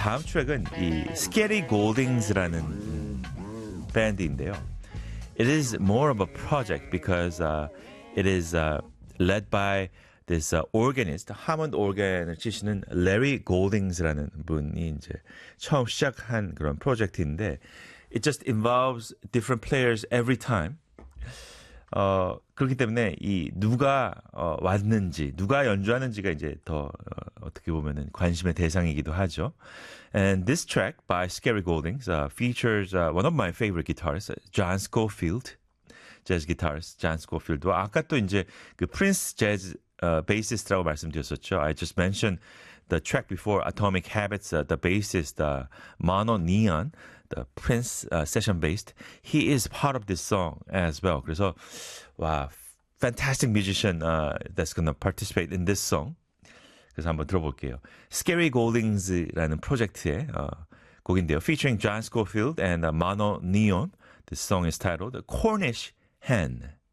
다음 트랙은 이 Scary Goldings라는 밴드인데요. It is more of a project because it is led by this organist, 하몬드 organ을 치시는 Larry Goldings라는 분이 이제 처음 시작한 그런 프로젝트인데 it just involves different players every time. 그렇기 때문에 이 누가 왔는지, 누가 연주하는지가 이제 더 어떻게 보면은 관심의 대상이기도 하죠. And this track by Scary Goldings features one of my favorite guitarists, John Scofield, jazz guitarist John Scofield와 아까 또 이제 그 Prince Jazz bassist라고 말씀드렸었죠. I just mentioned the track before Atomic Habits, the bassist Mano Neon, the Prince session bassist. He is part of this song as well. 그래서 와, fantastic musician that's going to participate in this song. 그래서 한번 들어볼게요. Scary Goldings라는 프로젝트의 곡인데요. Featuring John Scofield and Mano Neon. This song is titled Cornish Hen.